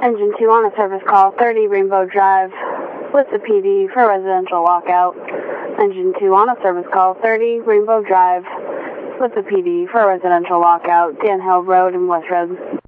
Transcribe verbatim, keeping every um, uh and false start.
Engine two on a service call, thirty Rainbow Drive, with the P D for residential lockout. Engine two on a service call, thirty Rainbow Drive, with the P D for residential lockout, Dan Hill Road and West Road.